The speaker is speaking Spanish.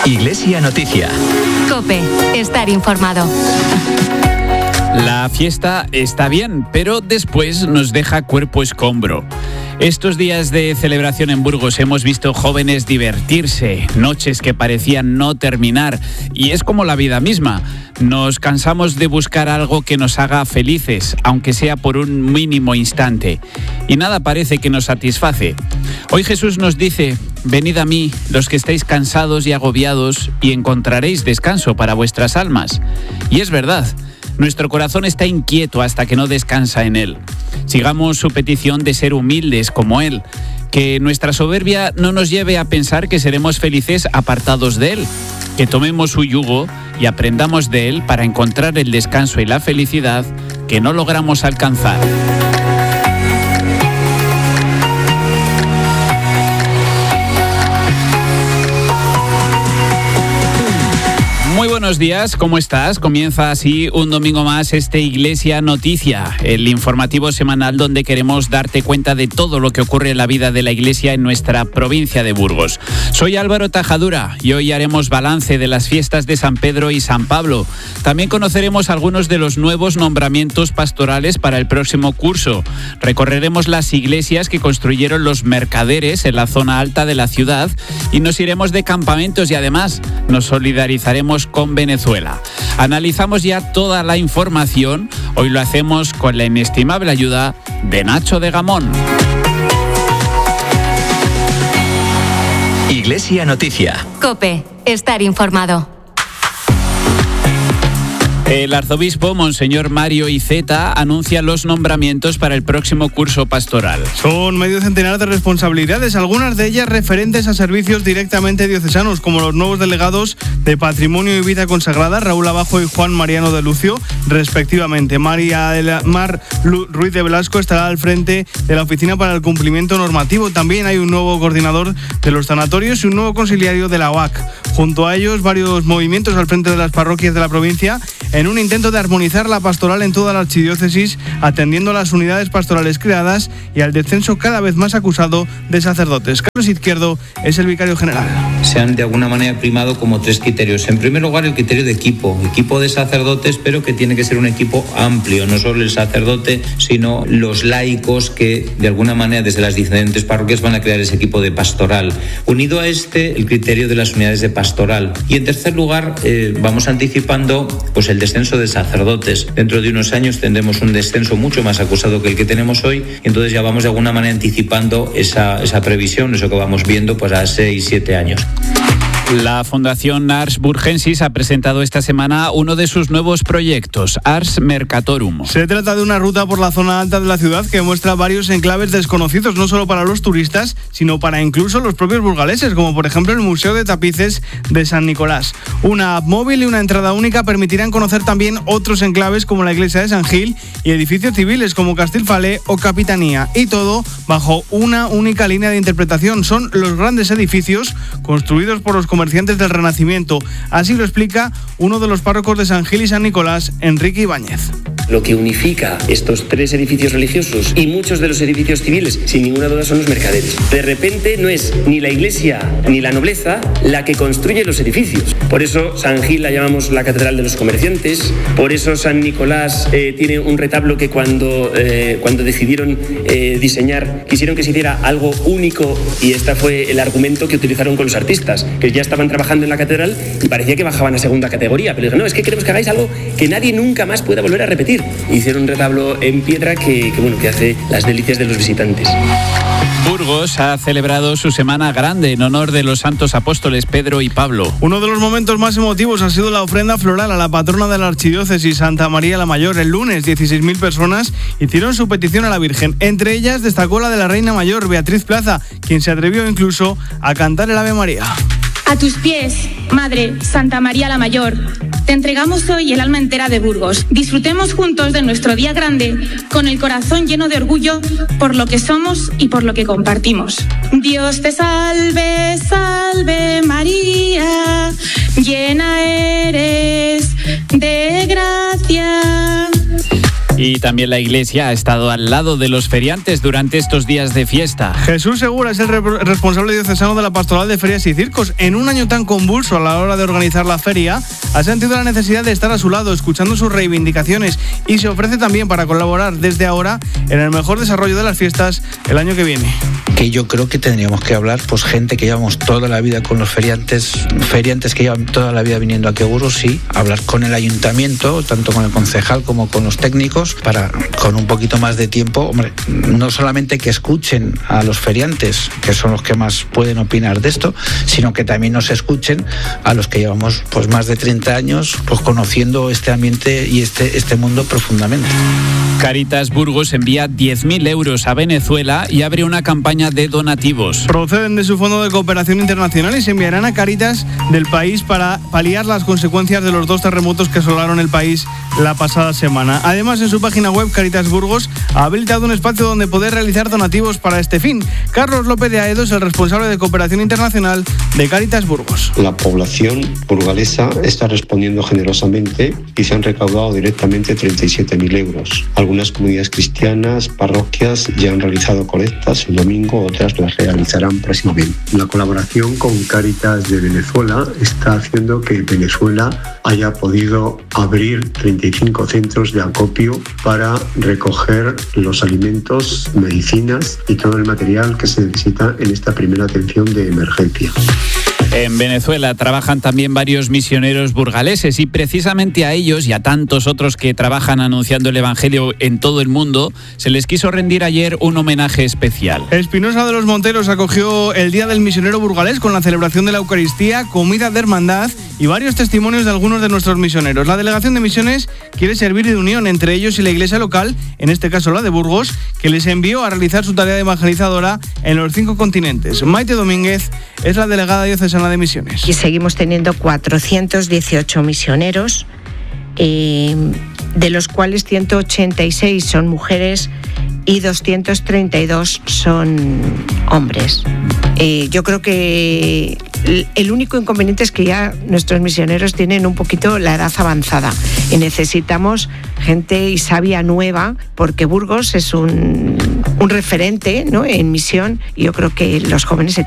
Iglesia Noticia. COPE. Estar informado. La fiesta está bien, pero después nos deja cuerpo escombro. Estos días de celebración en Burgos hemos visto jóvenes divertirse, noches que parecían no terminar, y es como la vida misma. Nos cansamos de buscar algo que nos haga felices, aunque sea por un mínimo instante, y nada parece que nos satisface. Hoy Jesús nos dice: venid a mí, los que estáis cansados y agobiados, y encontraréis descanso para vuestras almas. Y es verdad. Nuestro corazón está inquieto hasta que no descansa en Él. Sigamos su petición de ser humildes como Él. Que nuestra soberbia no nos lleve a pensar que seremos felices apartados de Él. Que tomemos su yugo y aprendamos de Él para encontrar el descanso y la felicidad que no logramos alcanzar. Muy buenos días, ¿cómo estás? Comienza así un domingo más Iglesia Noticia, el informativo semanal donde queremos darte cuenta de todo lo que ocurre en la vida de la Iglesia en nuestra provincia de Burgos. Soy Álvaro Tajadura y hoy haremos balance de las fiestas de San Pedro y San Pablo. También conoceremos algunos de los nuevos nombramientos pastorales para el próximo curso. Recorreremos las iglesias que construyeron los mercaderes en la zona alta de la ciudad y nos iremos de campamentos y además nos solidarizaremos con Venezuela. Analizamos ya toda la información. Hoy lo hacemos con la inestimable ayuda de Nacho de Gamón. Iglesia Noticia. COPE. Estar informado. El arzobispo Monseñor Mario Iceta anuncia los nombramientos para el próximo curso pastoral. Son medio centenar de responsabilidades, algunas de ellas referentes a servicios directamente diocesanos, como los nuevos delegados de Patrimonio y Vida Consagrada, Raúl Abajo y Juan Mariano de Lucio, respectivamente. Mar Ruiz de Velasco estará al frente de la Oficina para el Cumplimiento Normativo. También hay un nuevo coordinador de los sanatorios y un nuevo conciliario de la OAC. Junto a ellos, varios movimientos al frente de las parroquias de la provincia, en un intento de armonizar la pastoral en toda la archidiócesis, atendiendo a las unidades pastorales creadas y al descenso cada vez más acusado de sacerdotes. Carlos Izquierdo es el vicario general. Se han de alguna manera primado como tres criterios. En primer lugar, el criterio de equipo de sacerdotes, pero que tiene que ser un equipo amplio, no solo el sacerdote, sino los laicos que de alguna manera desde las diferentes parroquias van a crear ese equipo de pastoral. Unido a el criterio de las unidades de pastoral. Y en tercer lugar, vamos anticipando pues el descenso de sacerdotes. Dentro de unos años tendremos un descenso mucho más acusado que el que tenemos hoy, entonces ya vamos de alguna manera anticipando esa previsión, eso que vamos viendo pues a 6-7 años. La Fundación Ars Burgensis ha presentado esta semana uno de sus nuevos proyectos, Ars Mercatorum. Se trata de una ruta por la zona alta de la ciudad que muestra varios enclaves desconocidos, no solo para los turistas, sino para incluso los propios burgaleses, como por ejemplo el Museo de Tapices de San Nicolás. Una app móvil y una entrada única permitirán conocer también otros enclaves como la iglesia de San Gil y edificios civiles como Castilfalé o Capitanía, y todo bajo una única línea de interpretación. Son los grandes edificios construidos por los comerciantes del Renacimiento. Así lo explica uno de los párrocos de San Gil y San Nicolás, Enrique Ibáñez. Lo que unifica estos tres edificios religiosos y muchos de los edificios civiles, sin ninguna duda, son los mercaderes. De repente no es ni la iglesia ni la nobleza la que construye los edificios. Por eso San Gil la llamamos la catedral de los comerciantes, por eso San Nicolás tiene un retablo que cuando decidieron diseñar, quisieron que se hiciera algo único, y este fue el argumento que utilizaron con los artistas, que ya estaban trabajando en la catedral y parecía que bajaban a segunda categoría, pero dijeron, no, es que queremos que hagáis algo que nadie nunca más pueda volver a repetir. Hicieron un retablo en piedra que hace las delicias de los visitantes. Burgos ha celebrado su Semana Grande en honor de los santos apóstoles Pedro y Pablo. Uno de los momentos más emotivos ha sido la ofrenda floral a la patrona de la archidiócesis, Santa María la Mayor. El lunes, 16.000 personas hicieron su petición a la Virgen. Entre ellas destacó la de la Reina Mayor, Beatriz Plaza, quien se atrevió incluso a cantar el Ave María. A tus pies, Madre Santa María la Mayor, te entregamos hoy el alma entera de Burgos. Disfrutemos juntos de nuestro día grande, con el corazón lleno de orgullo por lo que somos y por lo que compartimos. Dios te salve, salve María, llena eres de gracia. Y también la Iglesia ha estado al lado de los feriantes durante estos días de fiesta. Jesús Segura es el responsable diocesano de la Pastoral de Ferias y Circos. En un año tan convulso a la hora de organizar la feria, ha sentido la necesidad de estar a su lado, escuchando sus reivindicaciones, y se ofrece también para colaborar desde ahora en el mejor desarrollo de las fiestas el año que viene. Que yo creo que tendríamos que hablar, pues gente que llevamos toda la vida con los feriantes que llevan toda la vida viniendo aquí a Burgos, sí, hablar con el ayuntamiento, tanto con el concejal como con los técnicos, para con un poquito más de tiempo, hombre, no solamente que escuchen a los feriantes, que son los que más pueden opinar de esto, sino que también nos escuchen a los que llevamos pues más de 30 años pues conociendo este ambiente y este mundo profundamente. Cáritas Burgos envía 10.000 euros a Venezuela y abre una campaña de donativos. Proceden de su Fondo de Cooperación Internacional y se enviarán a Cáritas del país para paliar las consecuencias de los 2 terremotos que asolaron el país la pasada semana. Además, en su página web, Cáritas Burgos ha habilitado un espacio donde poder realizar donativos para este fin. Carlos López de Aedo es el responsable de Cooperación Internacional de Cáritas Burgos. La población burgalesa está respondiendo generosamente y se han recaudado directamente 37.000 euros. Algunas comunidades cristianas, parroquias ya han realizado colectas el domingo, otras las realizarán próximamente. La colaboración con Cáritas de Venezuela está haciendo que Venezuela haya podido abrir 35 centros de acopio para recoger los alimentos, medicinas y todo el material que se necesita en esta primera atención de emergencia. En Venezuela trabajan también varios misioneros burgaleses y precisamente a ellos y a tantos otros que trabajan anunciando el Evangelio en todo el mundo se les quiso rendir ayer un homenaje especial. Espinosa de los Monteros acogió el Día del Misionero Burgalés con la celebración de la Eucaristía, comida de hermandad y varios testimonios de algunos de nuestros misioneros. La delegación de misiones quiere servir de unión entre ellos y la iglesia local, en este caso la de Burgos, que les envió a realizar su tarea evangelizadora en los 5 continentes. Maite Domínguez es la delegada diocesana de misiones. Y seguimos teniendo 418 misioneros, de los cuales 186 son mujeres y 232 son hombres. Yo creo que el único inconveniente es que ya nuestros misioneros tienen un poquito la edad avanzada y necesitamos gente y savia nueva, porque Burgos es un referente, ¿no?, en misión, y yo creo que los jóvenes se